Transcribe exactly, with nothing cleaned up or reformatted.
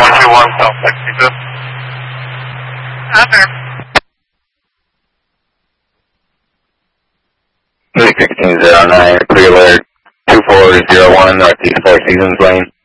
two one, South Lexington. Over. sixteen zero nine, pre-alert two four zero one, Northeast Four Seasons Lane.